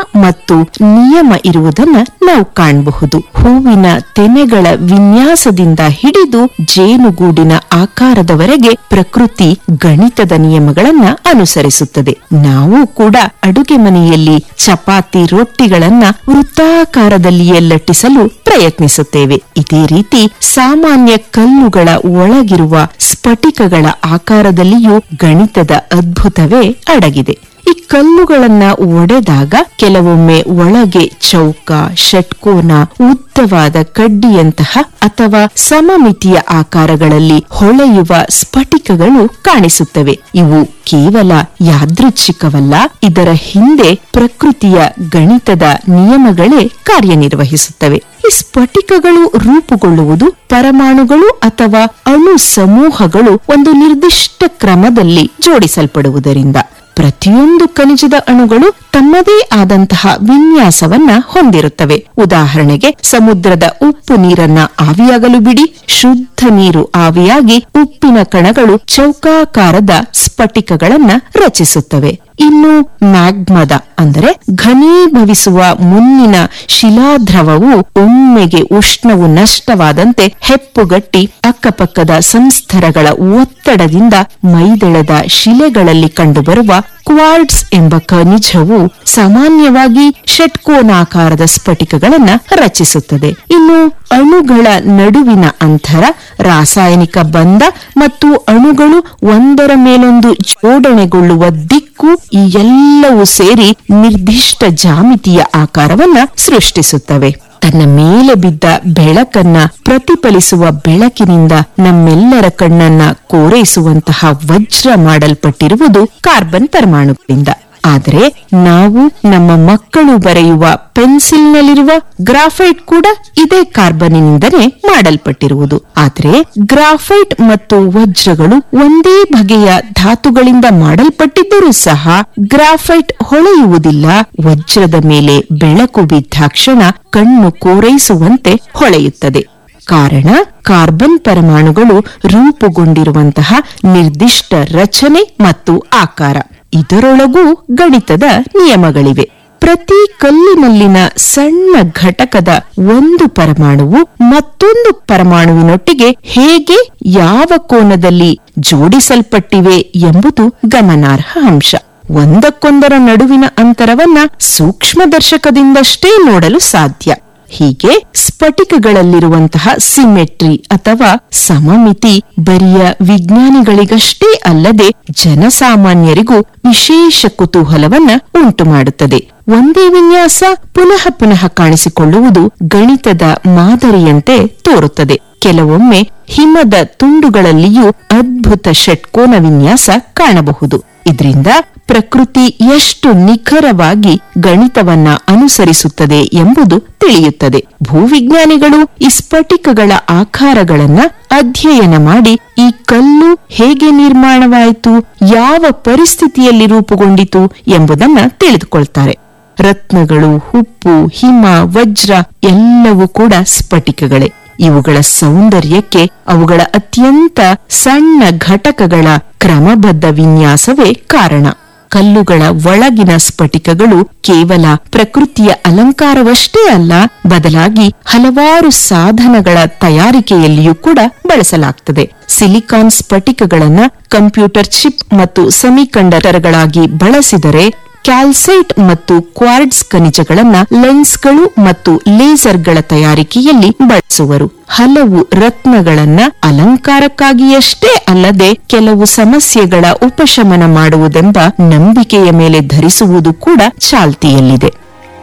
ಮತ್ತು ನಿಯಮ ಇರುವುದನ್ನ ನಾವು ಕಾಣಬಹುದು. ಹೂವಿನ ತೆನೆಗಳ ವಿನ್ಯಾಸದಿಂದ ಹಿಡಿದು ಜೇನುಗೂಡಿನ ಆಕಾರದವರೆಗೆ ಪ್ರಕೃತಿ ಗಣಿತದ ನಿಯಮಗಳನ್ನ ಅನುಸರಿಸುತ್ತದೆ. ನಾವು ಕೂಡ ಅಡುಗೆ ಮನೆಯಲ್ಲಿ ಚಪಾತಿ ರೊಟ್ಟಿಗಳನ್ನ ವೃತ್ತಾಕಾರದಲ್ಲಿಯೇ ಲಟ್ಟಿಸಲು ಪ್ರಯತ್ನಿಸುತ್ತೇವೆ. ಇದೇ ರೀತಿ ಸಾಮಾನ್ಯ ಕಲ್ಲುಗಳ ಒಳಗಿರುವ ಸ್ಫಟಿಕಗಳ ಆಕಾರದಲ್ಲಿಯೂ ಗಣಿತದ ಅದ್ಭುತವೇ ಅಡಗಿದೆ. ಈ ಕಲ್ಲುಗಳನ್ನ ಒಡೆದಾಗ ಕೆಲವೊಮ್ಮೆ ಒಳಗೆ ಚೌಕ, ಷಟ್ಕೋನ, ಉದ್ದವಾದ ಕಡ್ಡಿಯಂತಹ ಅಥವಾ ಸಮಮಿತಿಯ ಆಕಾರಗಳಲ್ಲಿ ಹೊಳೆಯುವ ಸ್ಫಟಿಕಗಳು ಕಾಣಿಸುತ್ತವೆ. ಇವು ಕೇವಲ ಯಾದೃಚ್ಛಿಕವಲ್ಲ, ಇದರ ಹಿಂದೆ ಪ್ರಕೃತಿಯ ಗಣಿತದ ನಿಯಮಗಳೇ ಕಾರ್ಯನಿರ್ವಹಿಸುತ್ತವೆ. ಈ ಸ್ಫಟಿಕಗಳು ರೂಪುಗೊಳ್ಳುವುದು ಪರಮಾಣುಗಳು ಅಥವಾ ಅಣು ಸಮೂಹಗಳು ಒಂದು ನಿರ್ದಿಷ್ಟ ಕ್ರಮದಲ್ಲಿ ಜೋಡಿಸಲ್ಪಡುವುದರಿಂದ. ಪ್ರತಿಯೊಂದು ಖನಿಜದ ಅಣುಗಳು ತಮ್ಮದೇ ಆದಂತಹ ವಿನ್ಯಾಸವನ್ನ ಹೊಂದಿರುತ್ತವೆ. ಉದಾಹರಣೆಗೆ ಸಮುದ್ರದ ಉಪ್ಪು ನೀರನ್ನ ಆವಿಯಾಗಲು ಬಿಡಿ, ಶುದ್ಧ ನೀರು ಆವಿಯಾಗಿ ಉಪ್ಪಿನ ಕಣಗಳು ಚೌಕಾಕಾರದ ಸ್ಫಟಿಕಗಳನ್ನ ರಚಿಸುತ್ತವೆ. ಇನ್ನು ಮ್ಯಾಗ್ಮದ ಅಂದರೆ ಘನೀಭವಿಸುವ ಮುನ್ನಿನ ಶಿಲಾದ್ರವವು ಒಮ್ಮೆಗೆ ಉಷ್ಣವು ನಷ್ಟವಾದಂತೆ ಹೆಪ್ಪುಗಟ್ಟಿ ಅಕ್ಕಪಕ್ಕದ ಸಂಸ್ಥರಗಳ ಒತ್ತಡದಿಂದ ಮೈದೆಳೆದ ಶಿಲೆಗಳಲ್ಲಿ ಕಂಡುಬರುವ ಕ್ವಾರ್ಟ್ಸ್ ಎಂಬ ಖನಿಜವು ಸಾಮಾನ್ಯವಾಗಿ ಷಟ್ಕೋನಾಕಾರದ ಸ್ಫಟಿಕಗಳನ್ನ ರಚಿಸುತ್ತದೆ. ಇನ್ನು ಅಣುಗಳ ನಡುವಿನ ಅಂತರ, ರಾಸಾಯನಿಕ ಬಂಧ ಮತ್ತು ಅಣುಗಳು ಒಂದರ ಮೇಲೊಂದು ಜೋಡಣೆಗೊಳ್ಳುವ ದಿಕ್ಕು, ಈ ಎಲ್ಲವೂ ಸೇರಿ ನಿರ್ದಿಷ್ಟ ಜಾಮಿತಿಯ ಆಕಾರವನ್ನ ಸೃಷ್ಟಿಸುತ್ತವೆ. ತನ್ನ ಮೇಲೆ ಬಿದ್ದ ಬೆಳಕನ್ನ ಪ್ರತಿಫಲಿಸುವ ಬೆಳಕಿನಿಂದ ನಮ್ಮೆಲ್ಲರ ಕಣ್ಣನ್ನ ಕೋರೈಸುವಂತಹ ವಜ್ರ ಮಾಡಲ್ಪಟ್ಟಿರುವುದು ಕಾರ್ಬನ್ ಪರಮಾಣುಗಳಿಂದ. ಆದರೆ ನಾವು ನಮ್ಮ ಮಕ್ಕಳು ಬರೆಯುವ ಪೆನ್ಸಿಲ್ನಲ್ಲಿರುವ ಗ್ರಾಫೈಟ್ ಕೂಡ ಇದೇ ಕಾರ್ಬನ್ನಿನಿಂದಲೇ ಮಾಡಲ್ಪಟ್ಟಿರುವುದು. ಆದರೆ ಗ್ರಾಫೈಟ್ ಮತ್ತು ವಜ್ರಗಳು ಒಂದೇ ಬಗೆಯ ಧಾತುಗಳಿಂದ ಮಾಡಲ್ಪಟ್ಟಿದ್ದರೂ ಸಹ ಗ್ರಾಫೈಟ್ ಹೊಳೆಯುವುದಿಲ್ಲ. ವಜ್ರದ ಮೇಲೆ ಬೆಳಕು ಬಿದ್ದಾಕ್ಷಣ ಕಣ್ಣು ಕೋರೈಸುವಂತೆ ಹೊಳೆಯುತ್ತದೆ. ಕಾರಣ ಕಾರ್ಬನ್ ಪರಮಾಣುಗಳು ರೂಪುಗೊಂಡಿರುವಂತಹ ನಿರ್ದಿಷ್ಟ ರಚನೆ ಮತ್ತು ಆಕಾರ. ಇದರೊಳಗೂ ಗಣಿತದ ನಿಯಮಗಳಿವೆ. ಪ್ರತಿ ಕಲ್ಲಿನಲ್ಲಿನ ಸಣ್ಣ ಘಟಕದ ಒಂದು ಪರಮಾಣುವು ಮತ್ತೊಂದು ಪರಮಾಣುವಿನೊಟ್ಟಿಗೆ ಹೇಗೆ, ಯಾವ ಕೋನದಲ್ಲಿ ಜೋಡಿಸಲ್ಪಟ್ಟಿವೆ ಎಂಬುದು ಗಮನಾರ್ಹ ಅಂಶ. ಒಂದಕ್ಕೊಂದರ ನಡುವಿನ ಅಂತರವನ್ನ ಸೂಕ್ಷ್ಮದರ್ಶಕದಿಂದಷ್ಟೇ ನೋಡಲು ಸಾಧ್ಯ. ಹೀಗೆ ಸ್ಫಟಿಕಗಳಲ್ಲಿರುವಂತಹ ಸಿಮೆಟ್ರಿ ಅಥವಾ ಸಮಮಿತಿ ಬರಿಯ ವಿಜ್ಞಾನಿಗಳಿಗಷ್ಟೇ ಅಲ್ಲದೆ ಜನಸಾಮಾನ್ಯರಿಗೂ ವಿಶೇಷ ಕುತೂಹಲವನ್ನ ಉಂಟು ಮಾಡುತ್ತದೆ. ಒಂದೇ ವಿನ್ಯಾಸ ಪುನಃ ಪುನಃ ಕಾಣಿಸಿಕೊಳ್ಳುವುದು ಗಣಿತದ ಮಾದರಿಯಂತೆ ತೋರುತ್ತದೆ. ಕೆಲವೊಮ್ಮೆ ಹಿಮದ ತುಂಡುಗಳಲ್ಲಿಯೂ ಅದ್ಭುತ ಷಟ್ಕೋನ ವಿನ್ಯಾಸ ಕಾಣಬಹುದು. ಇದರಿಂದ ಪ್ರಕೃತಿ ಎಷ್ಟು ನಿಖರವಾಗಿ ಗಣಿತವನ್ನ ಅನುಸರಿಸುತ್ತದೆ ಎಂಬುದು ತಿಳಿಯುತ್ತದೆ. ಭೂವಿಜ್ಞಾನಿಗಳು ಈ ಸ್ಫಟಿಕಗಳ ಆಕಾರಗಳನ್ನ ಅಧ್ಯಯನ ಮಾಡಿ ಈ ಕಲ್ಲು ಹೇಗೆ ನಿರ್ಮಾಣವಾಯಿತು, ಯಾವ ಪರಿಸ್ಥಿತಿಯಲ್ಲಿ ರೂಪುಗೊಂಡಿತು ಎಂಬುದನ್ನ ತಿಳಿದುಕೊಳ್ತಾರೆ. ರತ್ನಗಳು, ಉಪ್ಪು, ಹಿಮ, ವಜ್ರ ಎಲ್ಲವೂ ಕೂಡ ಸ್ಫಟಿಕಗಳೇ. ಇವುಗಳ ಸೌಂದರ್ಯಕ್ಕೆ ಅವುಗಳ ಅತ್ಯಂತ ಸಣ್ಣ ಘಟಕಗಳ ಕ್ರಮಬದ್ಧ ವಿನ್ಯಾಸವೇ ಕಾರಣ. ಕಲ್ಲುಗಳ ಒಳಗಿನ ಸ್ಫಟಿಕಗಳು ಕೇವಲ ಪ್ರಕೃತಿಯ ಅಲಂಕಾರವಷ್ಟೇ ಅಲ್ಲ, ಬದಲಾಗಿ ಹಲವಾರು ಸಾಧನಗಳ ತಯಾರಿಕೆಯಲ್ಲಿಯೂ ಕೂಡ ಬಳಸಲಾಗ್ತದೆ. ಸಿಲಿಕಾನ್ ಸ್ಫಟಿಕಗಳನ್ನ ಕಂಪ್ಯೂಟರ್ ಚಿಪ್ ಮತ್ತು ಸೆಮಿಕಂಡಕ್ಟರ್ಗಳಾಗಿ ಬಳಸಿದರೆ, ಕ್ಯಾಲ್ಸೈಟ್ ಮತ್ತು ಕ್ವಾರ್ಟ್ಸ್ ಖನಿಜಗಳನ್ನ ಲೆನ್ಸ್ಗಳು ಮತ್ತು ಲೇಸರ್ಗಳ ತಯಾರಿಕೆಯಲ್ಲಿ ಬಳಸುವರು. ಹಲವು ರತ್ನಗಳನ್ನ ಅಲಂಕಾರಕ್ಕಾಗಿಯಷ್ಟೇ ಅಲ್ಲದೆ ಕೆಲವು ಸಮಸ್ಯೆಗಳ ಉಪಶಮನ ಮಾಡುವುದೆಂಬ ನಂಬಿಕೆಯ ಮೇಲೆ ಧರಿಸುವುದು ಕೂಡ ಚಾಲ್ತಿಯಲ್ಲಿದೆ.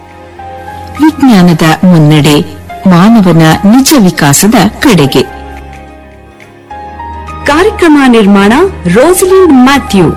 ವಿಜ್ಞಾನದ ಮುನ್ನಡೆ ಮಾನವನ ನಿಜ ವಿಕಾಸದ ಕಡೆಗೆ. ಕಾರ್ಯಕ್ರಮ ನಿರ್ಮಾಣ ರೋಸಲಿಂಡ್ ಮ್ಯಾಥ್ಯೂ.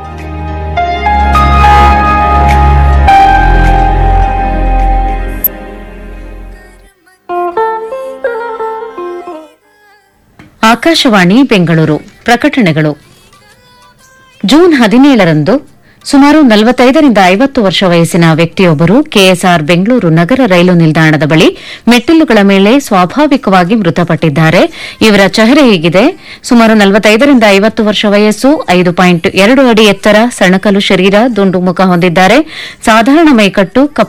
ಆಕಾಶವಾಣಿ ಬೆಂಗಳೂರು. ಪ್ರಕಟಣೆಗಳು. ಜೂನ್ 17ರಂದು ಸುಮಾರು 45-50 ವರ್ಷ ವಯಸ್ಸಿನ ವ್ಯಕ್ತಿಯೊಬ್ಬರು ಕೆಎಸ್ಆರ್ ಬೆಂಗಳೂರು ನಗರ ರೈಲು ನಿಲ್ದಾಣದ ಬಳಿ ಮೆಟ್ಟಿಲುಗಳ ಮೇಲೆ ಸ್ವಾಭಾವಿಕವಾಗಿ ಮೃತಪಟ್ಟಿದ್ದಾರೆ. ಇವರ ಚೆಹರೆ ಹೀಗಿದೆ: ಸುಮಾರು 45-50 ವರ್ಷ ವಯಸ್ಸು, 5.2 ಅಡಿ ಎತ್ತರ, ಸಣಕಲು ಶರೀರ, ದುಂಡು ಮುಖ ಹೊಂದಿದ್ದಾರೆ. ಸಾಧಾರಣ ಮೈಕಟ್ಟು, ಕಪ್ಪು